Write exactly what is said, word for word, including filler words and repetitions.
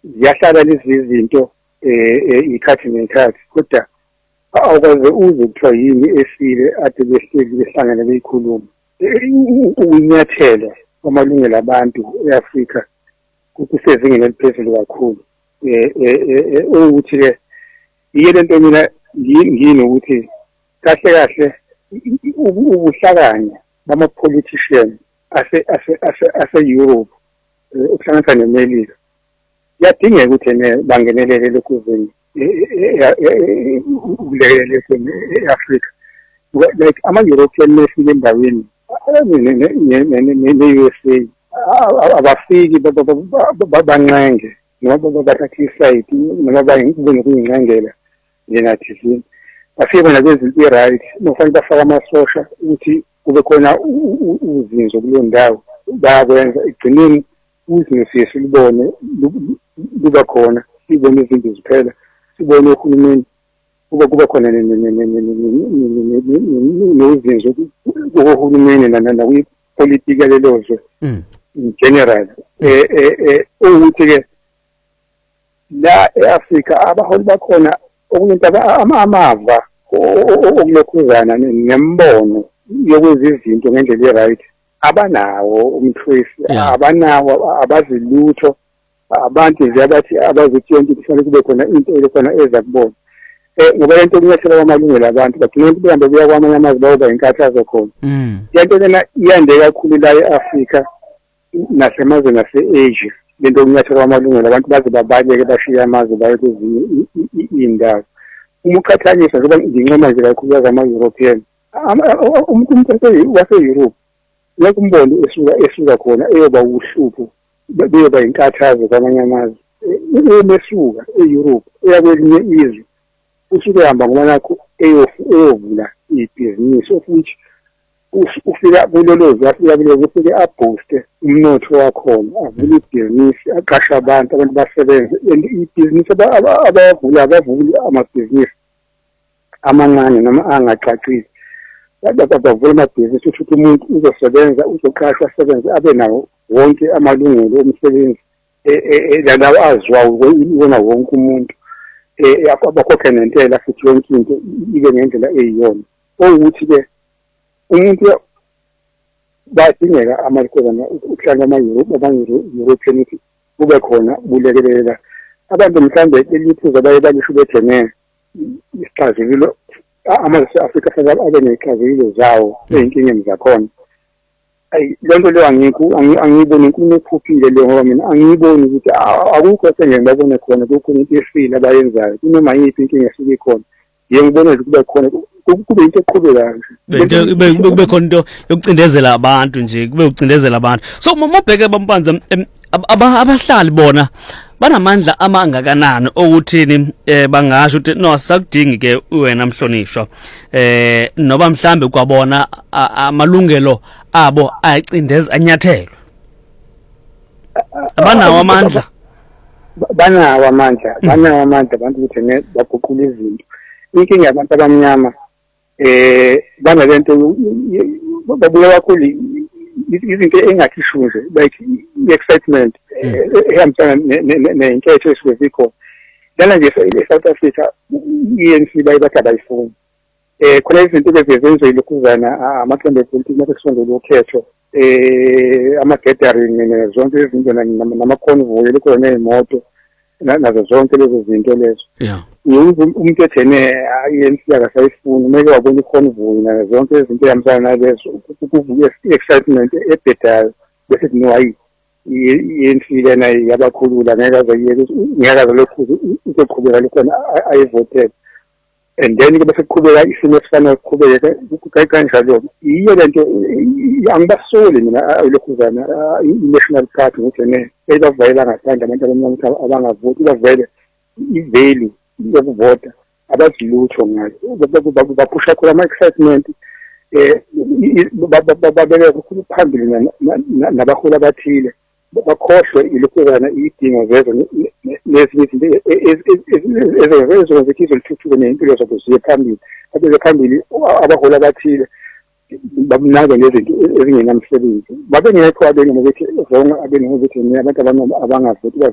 ziyahlala lezi zinto eh ikhathi nekhathi kodwa awukaze uze kuthiwa yini esile ade behleli behlangana beyikhuluma unyathelo amalungelo abantu eAfrika kusezingeni eliphezulu kakhulu eh ukuthi ke yiyo lento mina ngini ukuthi kahle kahle ubuhlakanya bama politician ase ase ase Europe ukuhlanganisa neMelika yadingeka ukuthi ne bangenelele lokuzeni ukulele eAfrika like ama European nefike endaweni ne-U S A abafiki babanqenge noma bathatha iside noma bayibone kuyinqengela yena thizini bafike bona bezinto i-right nofanele bafaka amasosha ukuthi kube khona uzinzo kuleyo ndawo bayakwenza igcineni uzinzo siyesibone luba khona sibone izinto ziphela sibone uhulumeni kuba kuba khona nozinzo uhulumeni na kwipolitika lelozwe in general eh eh ukuthi ke la eAfrika abaholi bakhona okunento amava okulokhuzana nembono yokwenza izinto ngendlela e-right abanawo umthwesi abanawo abazilutho abantu nje abathi abazithi yonke kufanele kube khona into ekhona eza kubona eh ngoba lento kunyathela kwamalungelo abantu bagcina ukuhambe kuya kwamanye amazwe bayoba inkathazo khona lento lena iyande kakhulu la eAfrika nasemazweni ase-Asia lento kunyathela kwamalungelo abantu baze babaleke bashiya amazwe baye kwezinye indawo uma uqhathanisa ngoba ngincoma nje kakhulu ama-European umuntu wase-Europe yakumbono esuka esuka khona eyoba uhlupho beyoba inkathazo kwamanye amazwe emesuka e-Europe eyakwelinye izwe usuke ehamba ngoba nakho eyovula ibhizinisi of which ufika kulolozi afika kule ufike abooste umnotho wakhona avule ibhizinisi aqasha abantu abantu basebenze ibhizinisi abavula abavuli amabhizinisi amancane noma angacacile bavula amabhizinisi ukuthi umuntu uzosebenza uzoqashwa asebenze abe nawo wonke amalungelo omsebenzi lalawo azwayo wona wonke umuntu abakhokhe nentela futhi yonke into ibe ngendlela eyiyona ukuthi ke umuntu badingeka amalungelo ukuhlala ama-Europe ama-European ukuthi kube khona ukulekelela abantu mhlambe eliphuza baye balisho bethene isixazululo amazwe e-Afrika abe nezixazululo zawo ezinkingeni zakhona ayi lento leyo angikho angiyiboni inkulumo ephuphile leyo ngoba mina angiyiboni ukuthi akukho sengiyabona khona kukhona into esile abayenzayo kunoma yiphi inkinga esuke khona yebo ngibona ukuthi kube khona kube into eqhubekayo nje kube khona into yokucindezela abantu nje kube ucindezela abantu so mabheke bampanza abahlali bona banamandla amangakanani okuthini bangasho ukuthi no sakudingi ke wena mhlonishwa eh noba mhlambe kwabona amalungelo abo ayicindeza anyathelwe abanawo amandla banawo amandla banawo amandla abantu ukuthi ne baguqula izinto inkinga yabantu abamnyama eh banalento babuya kakhulu izinto engathi nje like excitement ehambisana nenketho esuke zikhona lana nje eSouth Africa i-A N C bayibathi abayifuni eh khona izinto ezenziwe lokhuzana amaqembu epolitiki makusondela ukhetho eh ama-gathering zonke izinto nama-convoy lokho nezimoto nazo zonke lezo zinto lezo umuntu ethene i-A N C akasayifuni kumele wabona i-convoy nazo zonke izinto ehambisana nalezo kuvuka i-excitement ebhedayo bese no hayi i-A N C lena yabakhulula ngeke azayiyeke ngeke azalokhu uzoqhubeka lokho ayivotele and then ke bese kuqhubeka isimo esifana ukuqhubeka kanjalo yiyo lento angibasoli mina lokhuzana i-National Party ukuthi ne ebavayela ngaphandle abantu abamnyama abangavoti bavele i-value yokuvota abazilutho ngayo baphusha khona ama-excitement eh babeke kakhulu phambili nabaholi abathile bakhohlwe ilokhuzana idingo zezo nezinye izinto ezizokwenza lithuthuke nempilo zabo ziye phambili abeze phambili abaholi abathile babunake lezinto ezingenamsebenzi babengekho abenge ngokuthi zonke abenge ngokuthi abantu abangavoti